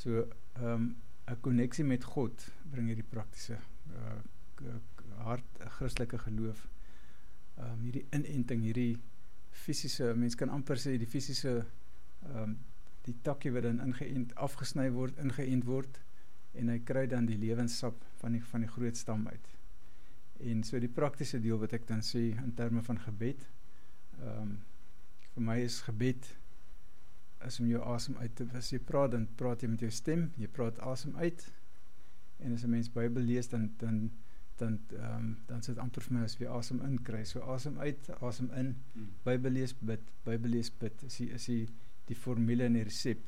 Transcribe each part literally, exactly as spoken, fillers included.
So, um, 'n koneksie met God bring hierdie praktiese uh, hart, Christelike geloof. Um, hierdie inenting, hierdie fisiese, mens kan amper sê die fisiese, um, die takkie wat dan ingeënt, afgesny word, ingeënt word, en hy kry dan die lewenssap van die, van die groot stam uit. En so die praktiese deel wat ek dan sê in terme van gebed, um, vir my is gebed is om jou asem uit te, as jy praat, dan praat jy met jou stem, jy praat asem uit, en as 'n mens Bybel lees, dan dan dan um, dan is dit amper vir my as jy asem in kry, so asem uit, asem in, mm. Bybel lees, bid, Bybel lees, bid, is die, is die, die formule en die resep,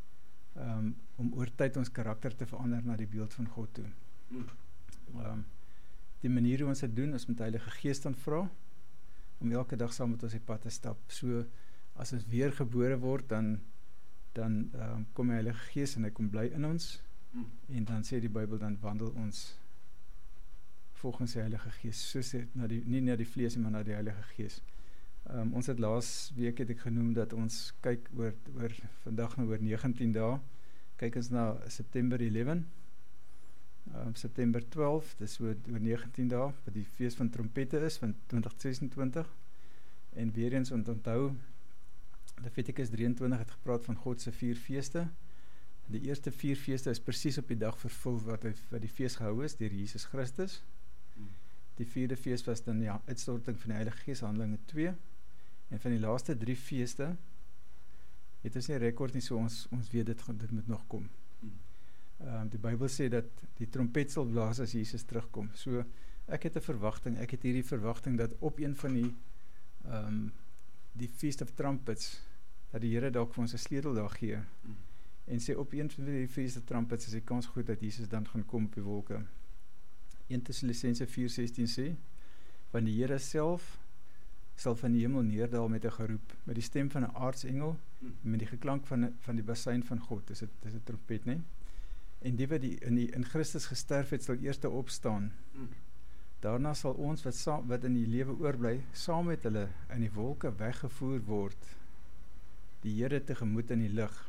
um, om oor tyd ons karakter te verander na die beeld van God toe. Mm. Um, die manier hoe ons dit doen, is met die Heilige Gees dan vra, om elke dag saam met ons die pad te stap. So, as ons weer gebore word, dan, dan um, kom die Heilige Gees en hy kom bly in ons, mm. en dan sê die Bybel, dan wandel ons volgens die Heilige Gees, so sê, na die, nie na die vlees, maar na die Heilige Gees. Um, ons het laas week het ek genoem, dat ons kyk oor, oor vandag nou oor negentien dae, kyk ons na September eleven, um, September twaalf, dis oor, oor negentien dae, wat die feest van trompette is, van twintig sesentwintig, en weer eens onthou, Levitikus drieëntwintig het gepraat van God se vier feeste. Die eerste vier feeste is presies op die dag vervul wat, hy, wat die feest gehou is, deur Jesus Christus. Die vierde feest was dan die uitstorting van die Heilige Gees, Handelinge twee. En van die laaste drie feeste, het ons nie rekord nie, so ons, ons weet dit, dit moet nog kom. Um, die Bybel sê dat die trompet sal blaas as Jesus terugkom. So, ek het 'n verwagting, ek het hierdie verwagting dat op een van die um, die Feast of Trumpets, dat die Here dalk vir ons 'n sleutel daar gee, mm. en sê op een van die Feast of Trumpets is die kans goed dat Jesus dan gaan kom op die wolke. Eerste Tessalonisense vier sestien sê, want die Here self sal van die hemel neerdal met 'n geroep, met die stem van 'n aartsengel, mm. met die geklank van, van die basuin van God, dis 'n dis 'n trompet, nee? En die wat die, in, die, in Christus gesterf het, sal eerste opstaan. Mm. Daarna sal ons wat, saam, wat in die lewe oorbly, saam met hulle in die wolke weggevoer word, die Here tegemoet in die lig.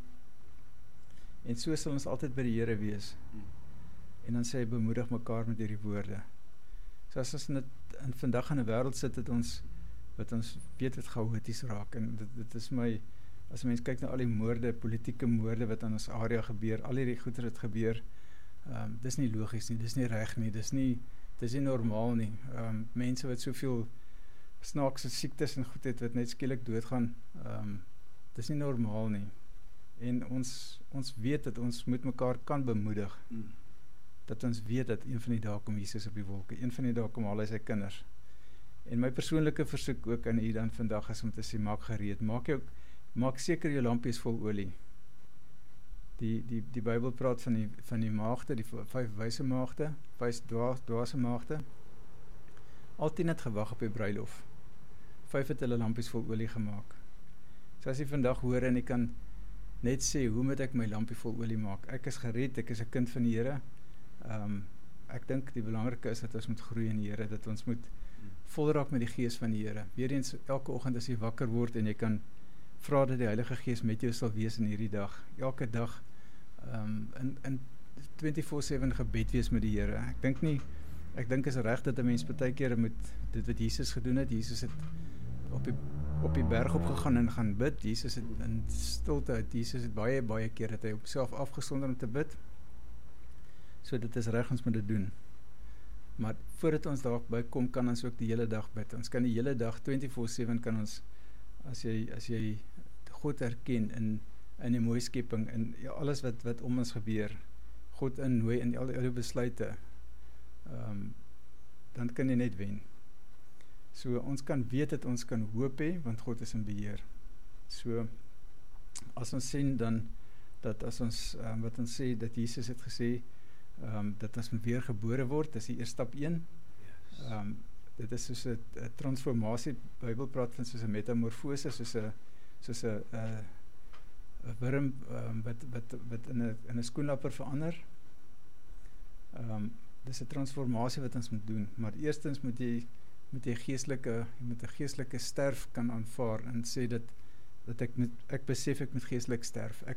En so sal ons altyd by die Here wees. Mm. En dan sê hy, bemoedig mekaar met hierdie woorde. So as ons in, het, in vandag in 'n wêreld sit, het ons, wat ons weet wat chaoties raak, en dit, dit is my, as mens kyk na al die moorde, politieke moorde wat aan ons area gebeur, al hierdie goeie het gebeur, um, dis nie logies nie, dis nie reg nie, dis nie, dis nie normaal nie. Um, mense wat soveel snaakse siektes en goed het, wat net skielik doodgaan, um, dis nie normaal nie. En ons, ons weet dat ons moet mekaar kan bemoedig, mm. dat ons weet dat een van die dae kom Jesus op die wolke, een van die dae kom al hy sy kinders. En my persoonlike versoek ook aan u dan vandag is om te sê, maak gereed, maak jou, maak seker jou lampies vol olie. Die, die, die Bybel praat van die, van die maagde, die vyf wyse maagde, vyf dwaas, dwaase maagde. Al tien het gewag op die bruilof. Vyf het hulle lampies vol olie gemaak. So as jy vandag hoor en jy kan net sê, hoe moet ek my lampie vol olie maak? Ek is gered, ek is 'n kind van die Here. Um, ek dink die belangrike is dat ons moet groei in die Here, dat ons moet vol raak met die Gees van die Here. Weereens, elke oggend as jy wakker word en jy kan vra dat die Heilige Gees met jou sal wees in hierdie dag. Elke dag um, in, in twenty-four seven gebed wees met die Here. Ek dink nie, ek dink is reg dat 'n mens baie kere moet dit wat Jesus gedoen het. Jesus het op die, op die berg opgegaan en gaan bid. Jesus het in stilte, Jesus het baie baie keer dat hy op self afgesonder om te bid. So dit is reg, ons moet dit doen. Maar voordat ons daarby kom, kan ons ook die hele dag bid. Ons kan die hele dag twenty-four seven kan ons, as jy as jy God erken in in die mooi skepping, in ja, alles wat wat om ons gebeur, God innooi in al die, al die besluite, um, dan kan jy net wen. So ons kan weet dat ons kan hoop hê, want God is in beheer. So as ons sien dan dat as ons um, wat ons sê dat Jesus het gesê um, dat ons weer gebore word, dis die eerste stap een. Yes. Um, dit is soos 'n transformasie. Bybel praat van soos 'n metamorfose, soos 'n soos 'n 'n wurm um, wat wat wat in 'n in 'n skoenlapper verander. Um, dis 'n transformasie wat ons moet doen, maar eerstens moet jy met jy geestelike met 'n geestelike sterf kan aanvaar en sê dat dat ek met ek besef ek moet geestelik sterf. Ek